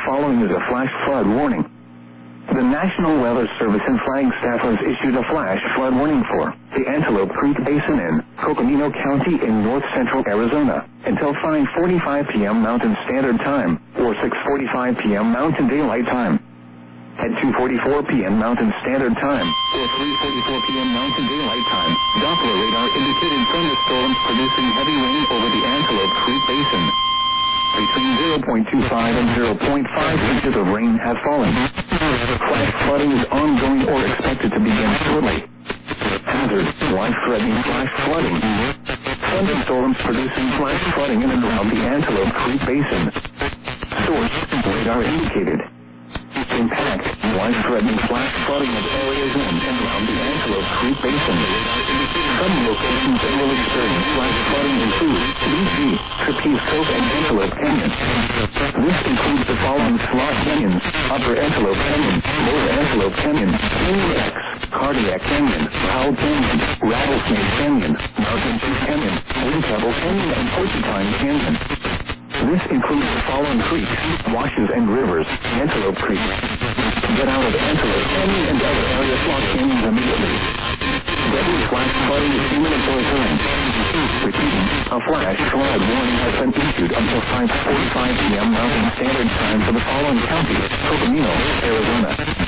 following is a flash flood warning. The National Weather Service in Flagstaff has issued a flash flood warning for the Antelope Creek Basin in Coconino County in north central Arizona until 5:45 p.m. Mountain Standard Time or 6:45 p.m. Mountain Daylight Time. At 2:44 p.m. Mountain Standard Time or 3:44 p.m. Mountain Daylight Time, Doppler radar indicated thunderstorms producing heavy rain over the Antelope Creek Basin. Between 0.25 and 0.5 inches of rain have fallen. Flash flooding is ongoing or expected to begin shortly. Hazard, life-threatening flash flooding. Thunderstorms producing flash flooding in and around the Antelope Creek Basin. Source, radar indicated. Impact, life-threatening flash flooding of areas in and around the Antelope Creek Basin. Some locations that will experience flash flooding include BC, Trapeze Cove, and Antelope Canyon. This includes the following slot canyons: Upper Antelope Canyon, Lower Antelope Canyon, Canyon X, Cardiac Canyon, Powell Canyon, Rattlesnake Canyon, Mountain Chief Canyon, Wind Pebble Canyon, and Porcupine Canyon. This includes the following creeks, washes, and rivers: Antelope Creek. Get out of Antelope Canyon and other area slot canyons immediately. Deadly flash flooding is imminent or occurring. Repeating, a flash flood warning has been issued until 5:45 p.m. Mountain Standard Time for the following counties: Coconino, Arizona,